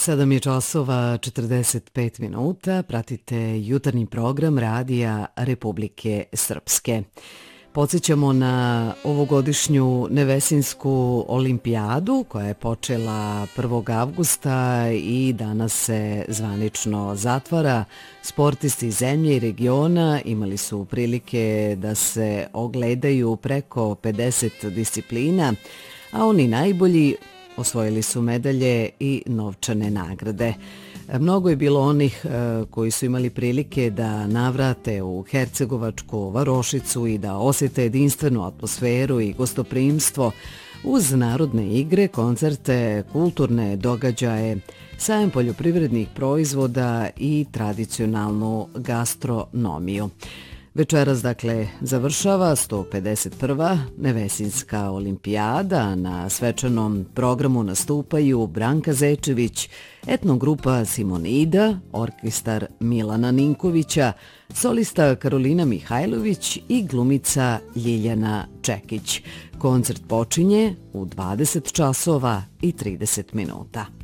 7 je časova 45 minuta, pratite jutarnji program Radija Republike Srpske. Podsjećamo na ovogodišnju Nevesinsku olimpijadu koja je počela 1. avgusta i danas se zvanično zatvara. Sportisti iz zemlje i regiona imali su prilike da se ogledaju preko 50 disciplina, a oni najbolji osvojili su medalje i novčane nagrade. Mnogo je bilo onih koji su imali prilike da navrate u Hercegovačku varošicu i da osjete jedinstvenu atmosferu i gostoprimstvo uz narodne igre, koncerte, kulturne događaje, sajam poljoprivrednih proizvoda i tradicionalnu gastronomiju. Večeras, dakle, završava 151. Nevesinska olimpijada. Na svečanom programu nastupaju Branka Zečević, etnogrupa Simonida, orkestar Milana Ninkovića, solista Karolina Mihajlović i glumica Ljiljana Čekić. Koncert počinje u 20 časova i 30 minuta.